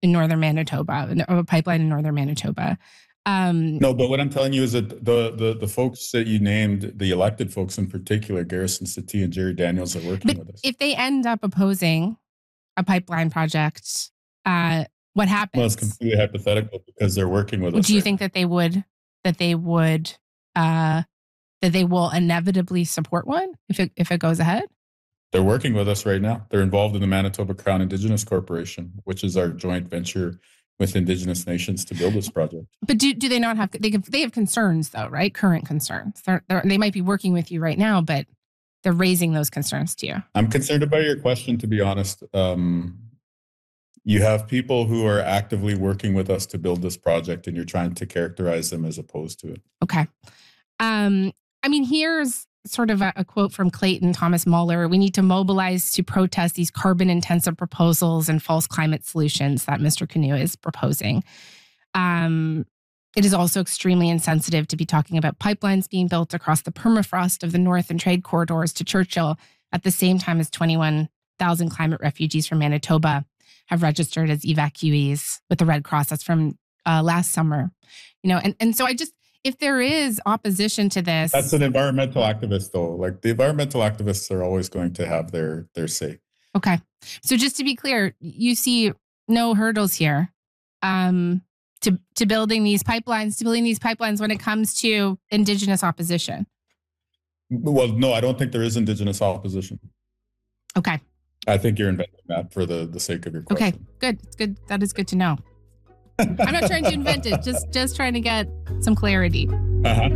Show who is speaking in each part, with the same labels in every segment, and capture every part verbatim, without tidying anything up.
Speaker 1: in northern Manitoba, of a pipeline in northern Manitoba. Um,
Speaker 2: no, but what I'm telling you is that the, the the folks that you named, the elected folks in particular, Garrison Settee and Jerry Daniels, are working
Speaker 1: but
Speaker 2: with us.
Speaker 1: If they end up opposing a pipeline project, uh, what happens?
Speaker 2: Well, it's completely hypothetical because they're working with us.
Speaker 1: Do you
Speaker 2: right
Speaker 1: think
Speaker 2: now.
Speaker 1: that they would that they would uh, that they will inevitably support one if it if it goes ahead?
Speaker 2: They're working with us right now. They're involved in the Manitoba Crown Indigenous Corporation, which is our joint venture with Indigenous nations to build this project.
Speaker 1: But do do they not have they they have concerns though, right? Current concerns. They're, they're, they might be working with you right now, but they're raising those concerns to you.
Speaker 2: I'm concerned about your question, to be honest. Um, you have people who are actively working with us to build this project, and you're trying to characterize them as opposed to it.
Speaker 1: Okay. Um, I mean, here's sort of a, a quote from Clayton Thomas Muller. We need to mobilize to protest these carbon-intensive proposals and false climate solutions that Mister Canoe is proposing. Um, it is also extremely insensitive to be talking about pipelines being built across the permafrost of the north and trade corridors to Churchill at the same time as twenty-one thousand climate refugees from Manitoba have registered as evacuees with the Red Cross. That's from uh, last summer. You know, and, and so I just, if there is opposition to this.
Speaker 2: That's an environmental activist, though. Like, the environmental activists are always going to have their, their say.
Speaker 1: Okay. So just to be clear, you see no hurdles here um, to, to building these pipelines, to building these pipelines when it comes to Indigenous opposition?
Speaker 2: Well, no, I don't think there is Indigenous opposition.
Speaker 1: Okay.
Speaker 2: I think you're inventing that for the, the sake of your question.
Speaker 1: Okay, good. It's good. That is good to know. I'm not trying to invent it, just just trying to get some clarity.
Speaker 2: Uh-huh.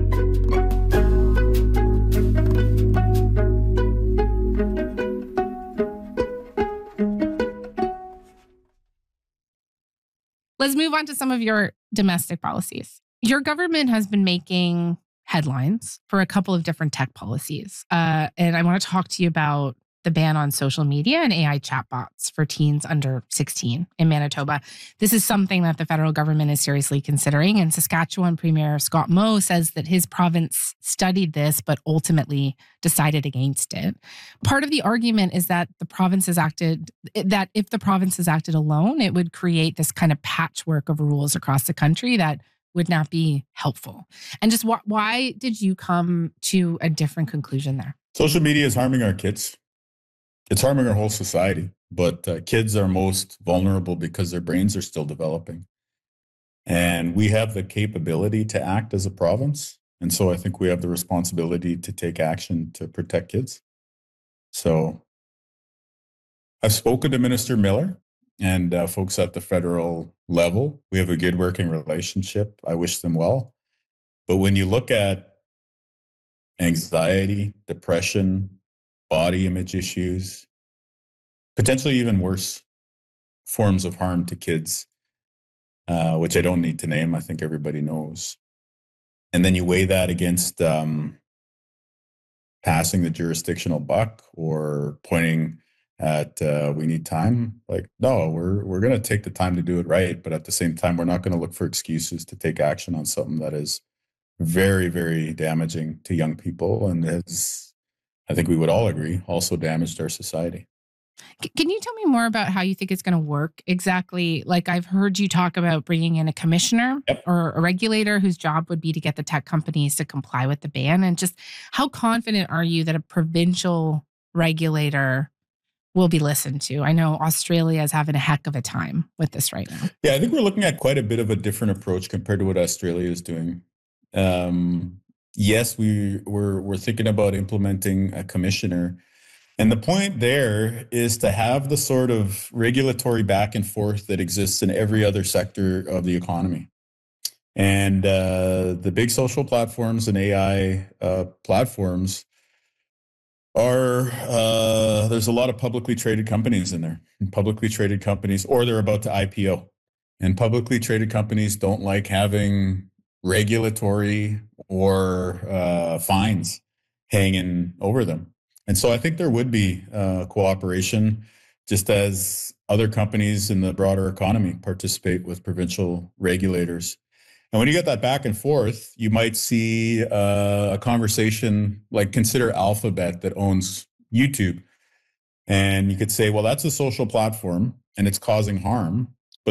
Speaker 1: Let's move on to some of your domestic policies. Your government has been making headlines for a couple of different tech policies. Uh, and I want to talk to you about the ban on social media and A I chatbots for teens under sixteen in Manitoba. This is something that the federal government is seriously considering. And Saskatchewan Premier Scott Moe says that his province studied this, but ultimately decided against it. Part of the argument is that the province has acted, that if the province has acted alone, it would create this kind of patchwork of rules across the country that would not be helpful. And just wh- why did you come to a different conclusion there?
Speaker 2: Social media is harming our kids. It's harming our whole society, but uh, kids are most vulnerable because their brains are still developing. And we have the capability to act as a province. And so I think we have the responsibility to take action to protect kids. So I've spoken to Minister Miller and uh, folks at the federal level. We have a good working relationship. I wish them well. But when you look at anxiety, depression, body image issues, potentially even worse forms of harm to kids, uh, which I don't need to name. I think everybody knows. And then you weigh that against um, passing the jurisdictional buck or pointing at uh, we need time. Like, no, we're we're going to take the time to do it right. But at the same time, we're not going to look for excuses to take action on something that is very, very damaging to young people and has, I think we would all agree, also damaged our society.
Speaker 1: Can you tell me more about how you think it's going to work exactly? Like, I've heard you talk about bringing in a commissioner
Speaker 2: Yep.
Speaker 1: or a regulator whose job would be to get the tech companies to comply with the ban. And just how confident are you that a provincial regulator will be listened to? I know Australia is having a heck of a time with this right now.
Speaker 2: Yeah, I think we're looking at quite a bit of a different approach compared to what Australia is doing. Um, yes, we, we're, we're thinking about implementing a commissioner. And the point there is to have the sort of regulatory back and forth that exists in every other sector of the economy. And uh, the big social platforms and A I uh, platforms are, uh, there's a lot of publicly traded companies in there. And publicly traded companies, or they're about to I P O. And publicly traded companies don't like having regulatory or uh, fines hanging over them. And so I think there would be uh, cooperation, just as other companies in the broader economy participate with provincial regulators. And when you get that back and forth, you might see uh, a conversation like, consider Alphabet that owns YouTube. And you could say, well, that's a social platform and it's causing harm.